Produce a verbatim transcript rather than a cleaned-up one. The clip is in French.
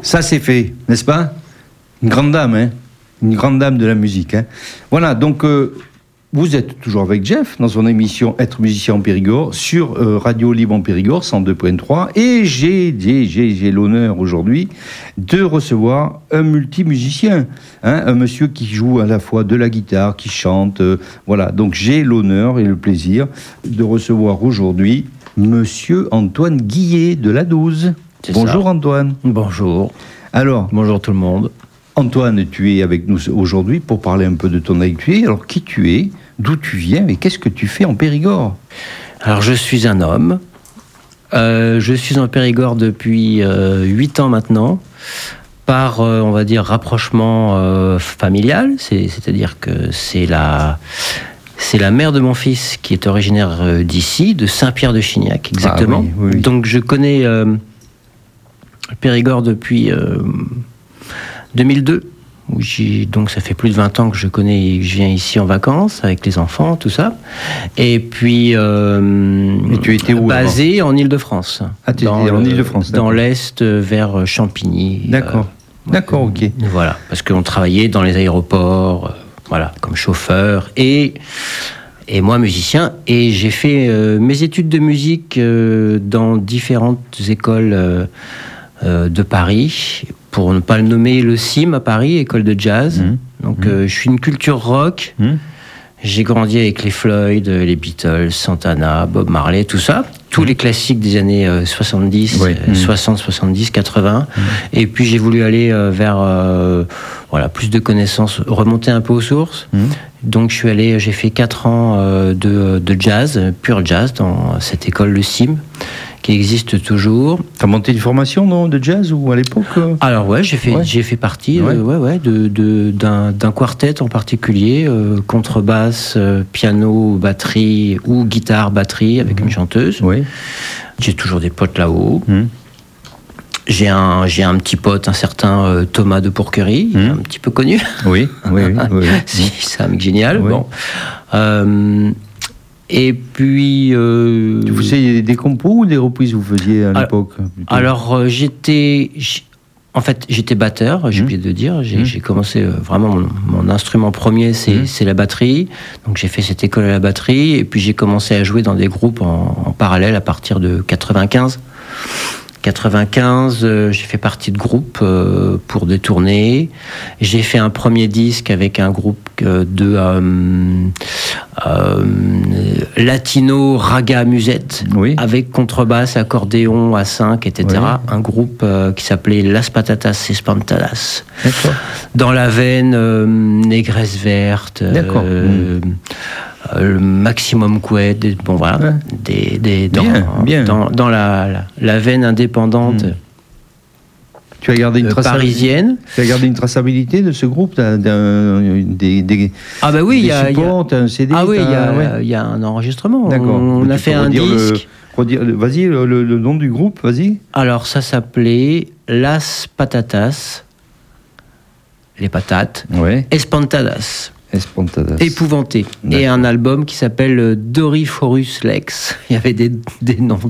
ça c'est fait, n'est-ce pas? Une grande dame, hein? Une grande dame de la musique. Hein. Voilà, donc euh, vous êtes toujours avec Jeff dans son émission Être musicien en Périgord sur euh, Radio Libre en Périgord cent deux point trois et j'ai, j'ai, j'ai, j'ai l'honneur aujourd'hui de recevoir un multimusicien, hein, un monsieur qui joue à la fois de la guitare, qui chante, euh, voilà, donc j'ai l'honneur et le plaisir de recevoir aujourd'hui monsieur Antoine Guillet de la douze. C'est Bonjour ça. Antoine. Bonjour. Alors, Bonjour tout le monde. Antoine, tu es avec nous aujourd'hui pour parler un peu de ton actualité. Alors, qui tu es, d'où tu viens et qu'est-ce que tu fais en Périgord? Alors, je suis un homme. Euh, je suis en Périgord depuis euh, huit ans maintenant, par, euh, on va dire, rapprochement euh, familial. C'est, c'est-à-dire que c'est la, c'est la mère de mon fils qui est originaire euh, d'ici, de Saint-Pierre-de-Chignac, exactement. Ah oui, oui, oui. Donc, je connais euh, le Périgord depuis euh, deux mille deux. Où j'ai, donc ça fait plus de vingt ans que je connais, je viens ici en vacances avec les enfants, tout ça. Et puis, euh, Et tu étais où, basé en Île-de-France. Ah, tu étais en Île-de-France, Dans d'accord. l'Est, vers Champigny. D'accord, Euh, d'accord, ok. Voilà, parce qu'on travaillait dans les aéroports, euh, voilà, comme chauffeur et, et moi musicien. Et j'ai fait euh, mes études de musique euh, dans différentes écoles euh, euh, de Paris. Pour ne pas le nommer, le C I M à Paris, école de jazz. Mmh. Donc Mmh. euh, je suis une culture rock. Mmh. J'ai grandi avec les Floyd, les Beatles, Santana, Bob Marley, tout ça. Tous Mmh. les classiques des années euh, soixante-dix, Oui. euh, Mmh. soixante, soixante-dix, quatre-vingts. Mmh. Et puis j'ai voulu aller euh, vers euh, voilà, plus de connaissances, remonter un peu aux sources. Mmh. Donc je suis allé, j'ai fait quatre ans euh, de, de jazz, pur jazz, dans cette école, le C I M, qui existe toujours. T'as monté une formation non, de jazz ou à l'époque euh... Alors ouais, j'ai fait, Ouais. j'ai fait partie Ouais. euh, ouais, ouais, de, de, d'un, d'un quartet en particulier, euh, contrebasse, euh, piano, batterie ou guitare, batterie avec Mmh. une chanteuse. Oui. J'ai toujours des potes là-haut. Mmh. J'ai un, j'ai un petit pote, un certain euh, Thomas de Pourquerie, Mmh. un petit peu connu. Oui, oui, oui. oui, oui. Si, c'est un mec génial. Oui. Bon. Euh, et puis... euh, Vous faisiez des compos ou des reprises vous faisiez à Alors- l'époque plutôt Alors, euh, j'étais... j'- En fait, j'étais batteur, j'ai Mmh. oublié de dire. J'ai, Mmh. j'ai commencé euh, vraiment... Mon, mon instrument premier, c'est, Mmh. c'est la batterie. Donc, j'ai fait cette école à la batterie. Et puis, j'ai commencé à jouer dans des groupes en, en parallèle à partir de quatre-vingt-quinze. quatre-vingt-quinze, euh, j'ai fait partie de groupes euh, pour des tournées. J'ai fait un premier disque avec un groupe euh, de euh, euh, latino raga musette, Oui. avec contrebasse, accordéon à cinq, et cetera. Oui. Un groupe euh, qui s'appelait Las Patatas Espantadas. D'accord. Dans la veine euh, négresse verte, D'accord. euh, euh, le maximum couette, des- bon voilà, Ouais. des, des, dans, Bien, bien. dans, dans la, la, la veine indépendante Mm. Tu as gardé une euh, traçabilité. parisienne. Tu as gardé une traçabilité de ce groupe, d'un, d'un- des, des, Ah bah oui, il des y a, il y a- supports, t'as un C D. ah oui, il y t'as- a, ouais. il y a un enregistrement. D'accord. On, Mais a tu fait peux un redire le- disque. redire- le- vas-y, le, le- le nom du groupe, vas-y. Alors ça s'appelait Las Patatas, les patates, Ouais. Espantadas. Espantadas. Épouvanté. Et D'accord. un album qui s'appelle Doriforus Lex. Il y avait des, des noms